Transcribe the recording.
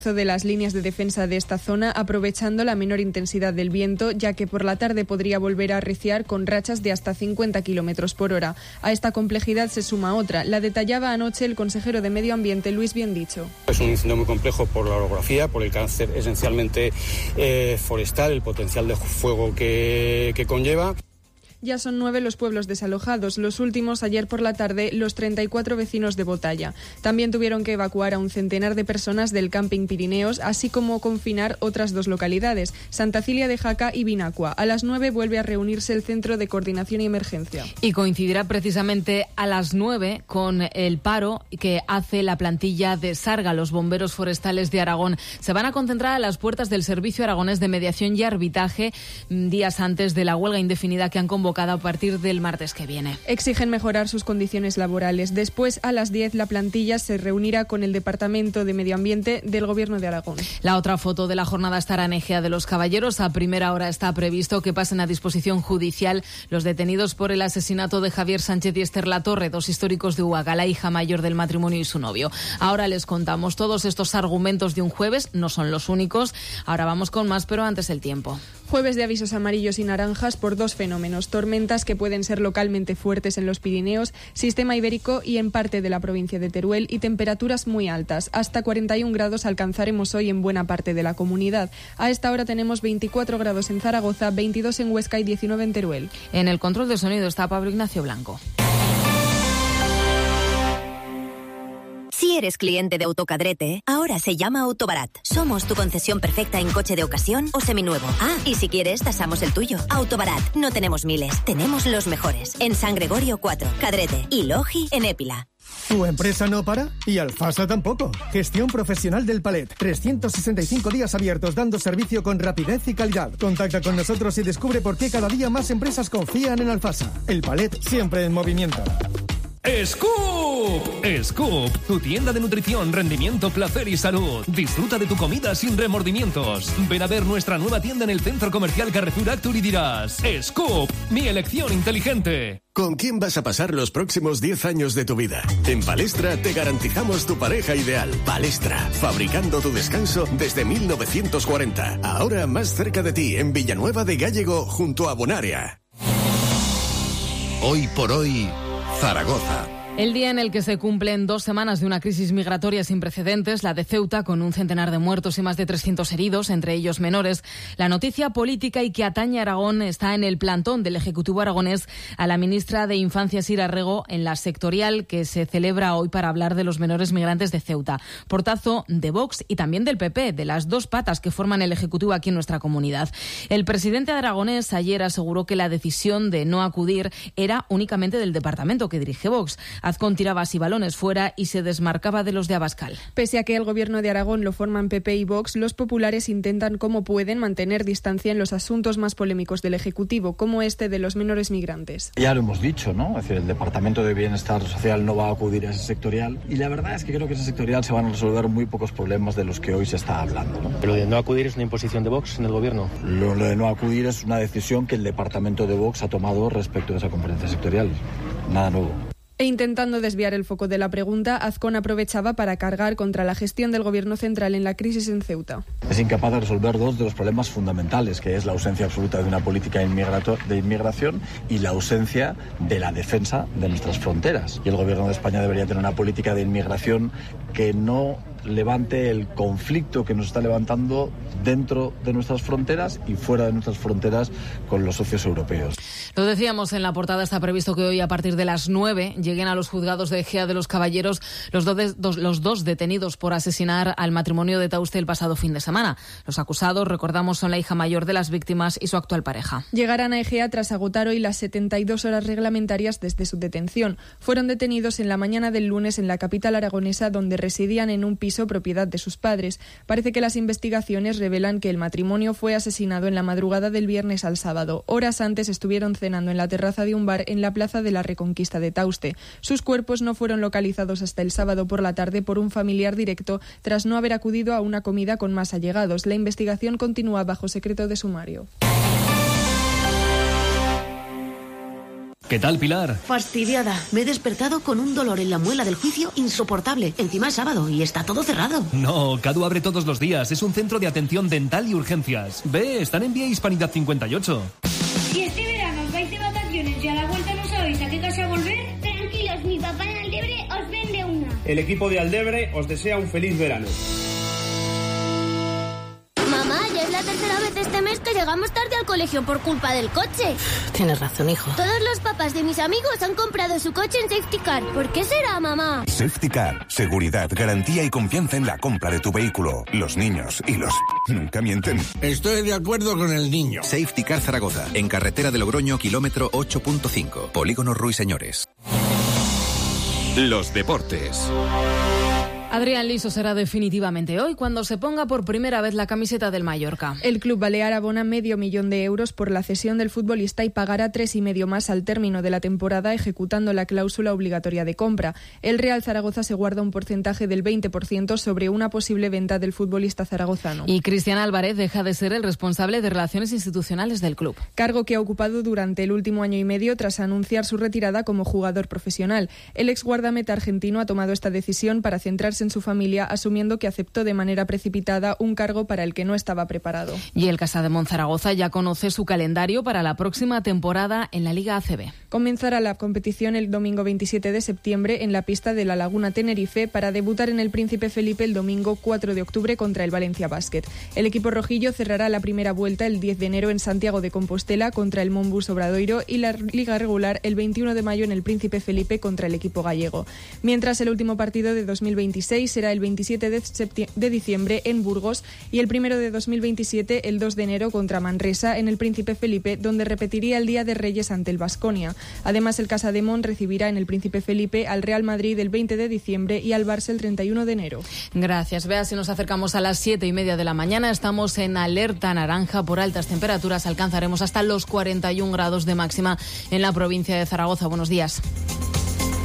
de las líneas de defensa de esta zona, aprovechando la menor intensidad del viento, ya que por la tarde podría volver a arreciar con rachas de hasta 50 kilómetros por hora. A esta complejidad se suma otra. La detallaba anoche el consejero de Medio Ambiente, Luis Biendicho. Es un incendio muy complejo por la orografía, por el carácter esencialmente forestal, el potencial de fuego que conlleva. Ya son 9 los pueblos desalojados, los últimos ayer por la tarde los 34 vecinos de Botalla. También tuvieron que evacuar a un centenar de personas del camping Pirineos, así como confinar otras 2 localidades, Santa Cilia de Jaca y Vinacua. A las 9 vuelve a reunirse el Centro de Coordinación y Emergencia. Y coincidirá precisamente a las 9 con el paro que hace la plantilla de Sarga, los bomberos forestales de Aragón. Se van a concentrar a las puertas del Servicio Aragonés de Mediación y Arbitraje días antes de la huelga indefinida que han convocado a partir del martes que viene. Exigen mejorar sus condiciones laborales. Después, a las 10, la plantilla se reunirá con el Departamento de Medio Ambiente del Gobierno de Aragón. La otra foto de la jornada estará en Ejea de los Caballeros. A primera hora está previsto que pasen a disposición judicial los detenidos por el asesinato de Javier Sánchez y Esther Latorre, 2 históricos de Uaga, la hija mayor del matrimonio y su novio. Ahora les contamos todos estos argumentos de un jueves, no son los únicos. Ahora vamos con más, pero antes el tiempo. Jueves de avisos amarillos y naranjas por 2 fenómenos. Tormentas que pueden ser localmente fuertes en los Pirineos, sistema ibérico y en parte de la provincia de Teruel, y temperaturas muy altas. Hasta 41 grados alcanzaremos hoy en buena parte de la comunidad. A esta hora tenemos 24 grados en Zaragoza, 22 en Huesca y 19 en Teruel. En el control de sonido está Pablo Ignacio Blanco. Si eres cliente de Autocadrete, ahora se llama Autobarat. Somos tu concesión perfecta en coche de ocasión o seminuevo. Ah, y si quieres, tasamos el tuyo. Autobarat, no tenemos miles, tenemos los mejores. En San Gregorio 4, Cadrete y Logi en Épila. ¿Tu empresa no para? Y Alfasa tampoco. Gestión profesional del palet. 365 días abiertos dando servicio con rapidez y calidad. Contacta con nosotros y descubre por qué cada día más empresas confían en Alfasa. El palet siempre en movimiento. ¡Scoop! Scoop, tu tienda de nutrición, rendimiento, placer y salud. Disfruta de tu comida sin remordimientos. Ven a ver nuestra nueva tienda en el Centro Comercial Carrefour Actur y dirás: Scoop, mi elección inteligente. ¿Con quién vas a pasar los próximos 10 años de tu vida? En Palestra te garantizamos tu pareja ideal. Palestra, fabricando tu descanso desde 1940. Ahora más cerca de ti, en Villanueva de Gállego, junto a Bonaria. Hoy por hoy, Zaragoza. El día en el que se cumplen 2 semanas de una crisis migratoria sin precedentes, la de Ceuta, con un centenar de muertos y más de 300 heridos, entre ellos menores. La noticia política y que atañe a Aragón está en el plantón del Ejecutivo aragonés a la ministra de Infancia, Sira Rego, en la sectorial que se celebra hoy para hablar de los menores migrantes de Ceuta. Portazo de Vox y también del PP, de las 2 patas que forman el Ejecutivo aquí en nuestra comunidad. El presidente aragonés ayer aseguró que la decisión de no acudir era únicamente del departamento que dirige Vox. Azcón tiraba así balones fuera y se desmarcaba de los de Abascal. Pese a que el gobierno de Aragón lo forman PP y Vox, los populares intentan como pueden mantener distancia en los asuntos más polémicos del Ejecutivo, como este de los menores migrantes. Ya lo hemos dicho, ¿no? Es decir, el Departamento de Bienestar Social no va a acudir a ese sectorial y la verdad es que creo que ese sectorial se van a resolver muy pocos problemas de los que hoy se está hablando, ¿no? ¿Pero lo de no acudir es una imposición de Vox en el gobierno? Lo de no acudir es una decisión que el Departamento de Vox ha tomado respecto de esa conferencia sectorial. Nada nuevo. E intentando desviar el foco de la pregunta, Azcón aprovechaba para cargar contra la gestión del gobierno central en la crisis en Ceuta. Es incapaz de resolver 2 de los problemas fundamentales, que es la ausencia absoluta de una política de inmigración y la ausencia de la defensa de nuestras fronteras. Y el gobierno de España debería tener una política de inmigración que no levante el conflicto que nos está levantando dentro de nuestras fronteras y fuera de nuestras fronteras con los socios europeos. Lo decíamos en la portada, está previsto que hoy a partir de las 9 lleguen a los juzgados de Ejea de los Caballeros los dos detenidos por asesinar al matrimonio de Tauste el pasado fin de semana. Los acusados, recordamos, son la hija mayor de las víctimas y su actual pareja. Llegarán a Ejea tras agotar hoy las 72 horas reglamentarias desde su detención. Fueron detenidos en la mañana del lunes en la capital aragonesa, donde residían en un piso propiedad de sus padres. Parece que las investigaciones revelan que el matrimonio fue asesinado en la madrugada del viernes al sábado. Horas antes estuvieron cenando en la terraza de un bar en la plaza de la Reconquista de Tauste. Sus cuerpos no fueron localizados hasta el sábado por la tarde por un familiar directo tras no haber acudido a una comida con más allegados. La investigación continúa bajo secreto de sumario. ¿Qué tal, Pilar? Fastidiada. Me he despertado con un dolor en la muela del juicio insoportable. Encima es sábado y está todo cerrado. No, Cadu abre todos los días. Es un centro de atención dental y urgencias. Ve, están en Vía Hispanidad 58. Si este verano os vais de vacaciones y a la vuelta no sabéis a qué casa volver, tranquilos, mi papá en Aldebre os vende una. El equipo de Aldebre os desea un feliz verano. Mamá, ya es la tercera vez este mes que llegamos tarde al colegio por culpa del coche. Tienes razón, hijo. Todos los papás de mis amigos han comprado su coche en Safety Car. ¿Por qué será, mamá? Safety Car. Seguridad, garantía y confianza en la compra de tu vehículo. Los niños y los... nunca mienten. Estoy de acuerdo con el niño. Safety Car Zaragoza. En carretera de Logroño, kilómetro 8.5. Polígono Ruiseñores. Los deportes. Adrián Liso será definitivamente hoy cuando se ponga por primera vez la camiseta del Mallorca. El club balear abona €500,000 por la cesión del futbolista y pagará 3,5 más al término de la temporada, ejecutando la cláusula obligatoria de compra. El Real Zaragoza se guarda un porcentaje del 20% sobre una posible venta del futbolista zaragozano. Y Cristian Álvarez deja de ser el responsable de relaciones institucionales del club. Cargo que ha ocupado durante el último año y medio tras anunciar su retirada como jugador profesional. El ex guardameta argentino ha tomado esta decisión para centrarse en su familia, asumiendo que aceptó de manera precipitada un cargo para el que no estaba preparado. Y el Casademont Zaragoza ya conoce su calendario para la próxima temporada en la Liga ACB. Comenzará la competición el domingo 27 de septiembre en la pista de la Laguna Tenerife para debutar en el Príncipe Felipe el domingo 4 de octubre contra el Valencia Basket. El equipo rojillo cerrará la primera vuelta el 10 de enero en Santiago de Compostela contra el Monbus Obradoiro y la Liga regular el 21 de mayo en el Príncipe Felipe contra el equipo gallego. Mientras el último partido de 2026 será el 27 de diciembre en Burgos y el primero de 2027 el 2 de enero contra Manresa en el Príncipe Felipe, donde repetiría el Día de Reyes ante el Baskonia. Además, el Casademont recibirá en el Príncipe Felipe al Real Madrid el 20 de diciembre y al Barça el 31 de enero. Gracias, Bea. Si nos acercamos a las 7:30 de la mañana, estamos en alerta naranja por altas temperaturas. Alcanzaremos hasta los 41 grados de máxima en la provincia de Zaragoza. Buenos días.